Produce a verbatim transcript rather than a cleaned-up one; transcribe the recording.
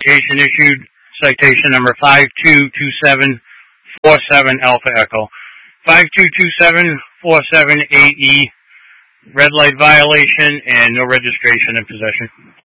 Citation issued, citation number five two two seven four seven Alpha Echo. five two two seven four seven A E, red light violation and no registration in possession.